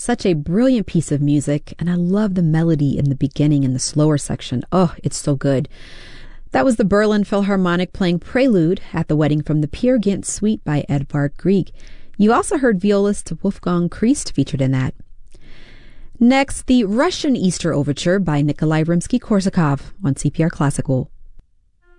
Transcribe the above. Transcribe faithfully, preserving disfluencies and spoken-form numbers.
Such a brilliant piece of music, and I love the melody in the beginning and the slower section. Oh, it's so good. That was the Berlin Philharmonic playing Prelude at the Wedding from the Peer Gynt Suite by Edvard Grieg. You also heard violist Wolfgang Christ featured in that. Next, the Russian Easter Overture by Nikolai Rimsky-Korsakov on C P R Classical.